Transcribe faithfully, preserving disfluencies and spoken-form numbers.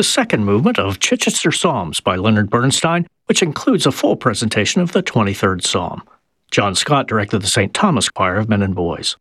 the second movement of Chichester Psalms by Leonard Bernstein, which includes a full presentation of the twenty-third Psalm. John Scott directed the Saint Thomas Choir of Men and Boys.